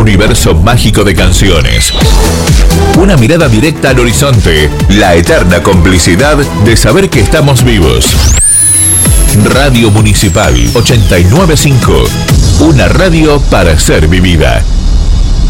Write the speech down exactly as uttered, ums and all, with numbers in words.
universo mágico de canciones. Una mirada directa al horizonte, la eterna complicidad de saber que estamos vivos. Radio Municipal ochenta y nueve punto cinco, una radio para ser vivida.